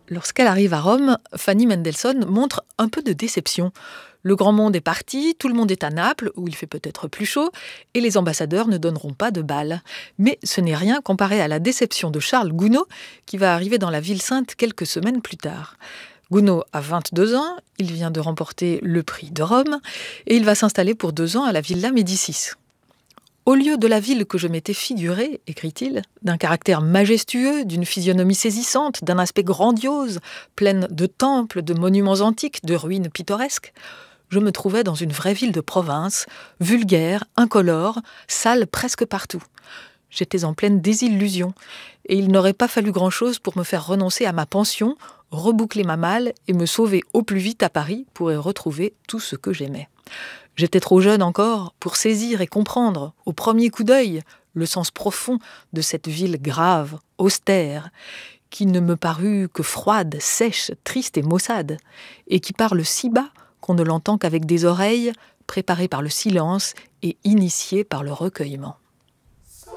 Lorsqu'elle arrive à Rome, Fanny Mendelssohn montre un peu de déception. Le grand monde est parti, tout le monde est à Naples, où il fait peut-être plus chaud, et les ambassadeurs ne donneront pas de bal. Mais ce n'est rien comparé à la déception de Charles Gounod, qui va arriver dans la ville sainte quelques semaines plus tard. Gounod a 22 ans, il vient de remporter le prix de Rome, et il va s'installer pour 2 ans à la Villa Médicis. Au lieu de la ville que je m'étais figurée, écrit-il, d'un caractère majestueux, d'une physionomie saisissante, d'un aspect grandiose, pleine de temples, de monuments antiques, de ruines pittoresques, je me trouvais dans une vraie ville de province, vulgaire, incolore, sale presque partout. J'étais en pleine désillusion, et il n'aurait pas fallu grand-chose pour me faire renoncer à ma pension, reboucler ma malle et me sauver au plus vite à Paris pour y retrouver tout ce que j'aimais. J'étais trop jeune encore pour saisir et comprendre, au premier coup d'œil, le sens profond de cette ville grave, austère, qui ne me parut que froide, sèche, triste et maussade, et qui parle si bas qu'on ne l'entend qu'avec des oreilles préparées par le silence et initiées par le recueillement.